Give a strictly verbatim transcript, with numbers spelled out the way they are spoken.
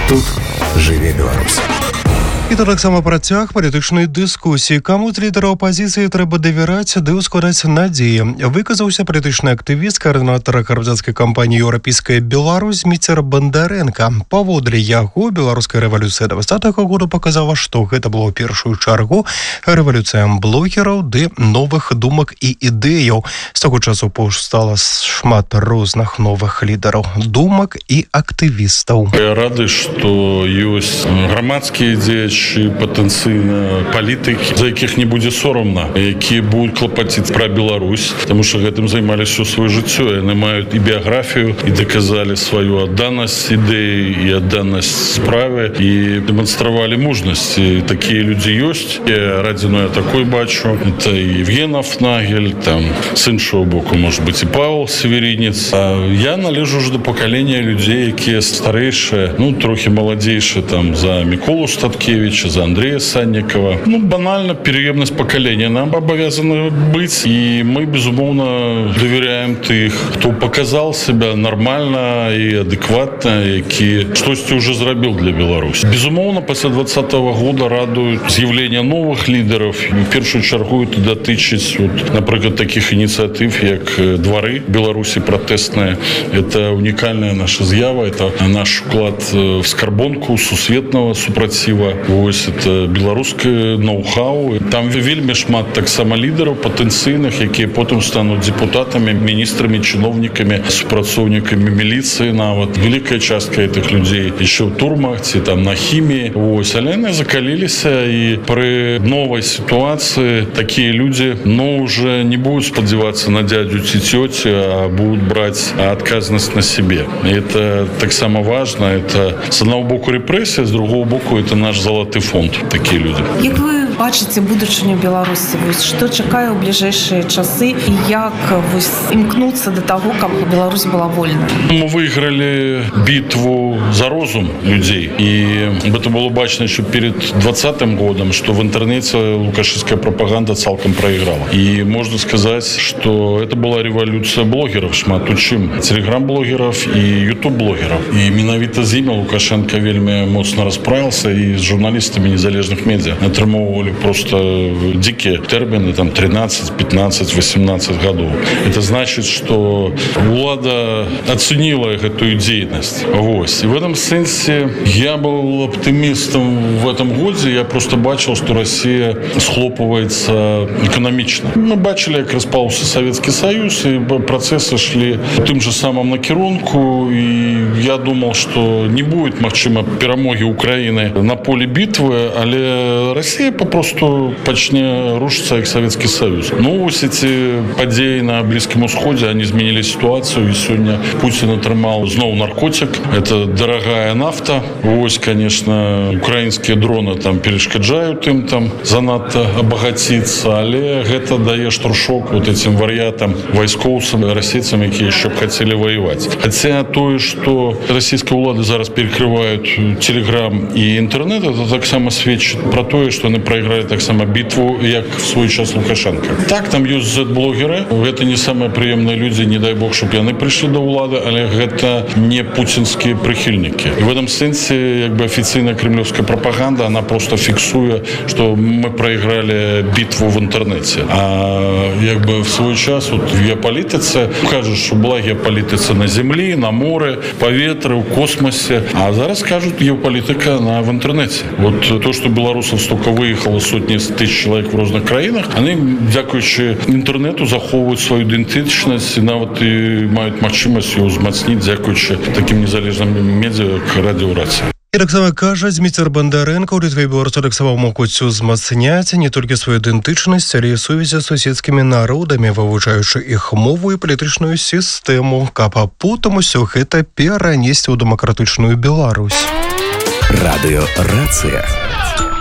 Тут жыве Беларусь. І то таксама працяг палітычнай дыскусіі. Каму з лідара апазіцыі трэба давяраць ды ўскладаць надзеі. Выказаўся палітычны актывіст, каардынатар грамадзянскай кампаніі «Еўрапейская Беларусь» Зміцер Бандарэнка. Паводле яго, беларуская рэвалюцыя двадцатага года паказала, што гэта было ў першую чаргу рэвалюцыя блогераў ды новых думак і ідэяў. З таго часу паўстала шмат розных новых лідараў думак і актывістаў. Я рады, што ёсць грамадскія дзеячы, патэнцыйна палітыкі, за якіх не будзе сорамна, якія будуць клапаціць пра Беларусь, таму што гэтым займаліся ўсё сваё жыццё. Яны маюць і біяграфію, і даказалі сваю адданасць ідэі, і адданасць справе, і дэманстравалі мужнасць. І такія людзі ёсць. Я радзіну я такой бачу. Это і Евгенов Нагель, там, з іншого боку, можа быць, і Павел Северинец. А я належу ж до пакалення людзей, якія старэйшыя, ну, трохі маладзейшыя, там, за Міколу Статкевича, за Андрея Санникова. Ну, банально, переемность поколения нам обязаны быть. И мы, безумовно, доверяем тых, кто показал себя нормально и адекватно, які штосьці уже зрабіў для Беларуси. Безумовно, после двадцатого года радуют з'явление новых лидеров. В первую чергу это датычыць, вот, например, таких инициатив, как дворы Беларуси протестные. Это уникальная наша з'ява, это наш вклад в скарбонку сусветного супротива. Ось это беларускае ноу-хау. Там вельмі шмат таксама лідараў патэнцыйных, якія потым стануць депутатамі, міністрамі, чыноўнікамі, супрацоўнікамі міліцыі нават. Великая частка этих людей еще в турмах ці там на хіміі. Ось, але яны закаліліся, і пры новай сітуацыі такія людзі, ну, уже не будут спадзявацца на дядю ці цёцю, а будут браць адказнасць на себе. И это таксама важно. Это с одного боку репрессия, с другого боку это наш золоты фонд, такие люди. Як ви бачите будучыню Беларусі? Што чакае ў бліжэйшыя часы і як імкнуцца да таго, каб Беларусь была вольна? Мы выиграли битву за розум людей. И это было бачно еще перед двадцатым годом, что в интернете лукашистская пропаганда цалком проиграла. И можно сказать, что это была революция блогеров, шмат у чым. Телеграм-блогеров и ютуб-блогеров. И менавіта з імі Лукашенко вельмі моцна расправился, и с журналистами незалежных медиа атрымоўвалі просто дикие термины, там тринадцать, пятнадцать, восемнадцать годов. Это значит, что влада оценила эту деятельность. Вот. И в этом сенсе я был оптимистом в этом году. Я просто бачил, что Россия схлопывается экономично. Мы бачили, как распался Советский Союз, и процессы шли тем же самым накірунку. И я думал, что не будет, магчыма, перамоги Украины на поле битвы, але Россия попросту пачне рушиться, как Советский Союз. Ну, ось эти падеи на Близком Усходе, они изменили ситуацию, и сегодня Путин отрымал знову наркотик. Это дорогая нафта. Ось, конечно, украинские дроны там перешкаджают им там занадто обогатиться, але гэта дае штуршок вот этим вар'ятам, вайскоўцам, расейцам, якія еще хотели воевать. Хотя то, что российские улады зараз перекрывают телеграм и интернет, это так само сведчит про то, что они проиграли так само битву, як в свой час Лукашенко. Так, там есть зет-блогеры, это не самые приемные люди, не дай бог, чтобы они пришли до улады, але это не путинские прихильники. И в этом сенсе, как бы, официальная кремлевская пропаганда, она просто фиксует, что мы проиграли битву в интернете. А как бы в свой час вот в геополитице кажут, что была геополитица на земле, на море, поветры, в космосе, а зараз скажут геополитика она в интернете. Вот то, что белорусов столько выехало, сотни тысяч человек в разных краинах, они, дякуючи интернету, заховывают свою идентичность и нават и мають магчымасць ее узмацніць, дякуючи таким незалежным медиа, как Радио Рацыя. І так само кажа Зміцер Бандарэнка, у Літве і Беларусі таксама могуць узмацняць не толькі сваю ідэнтычнасць, але і сувязі з суседскімі народамі, вывучаючы іх мову і палітычную сістэму, каб а потым усё гэта перанесці ў дэмакратычную Беларусь. Радыё Рацыя.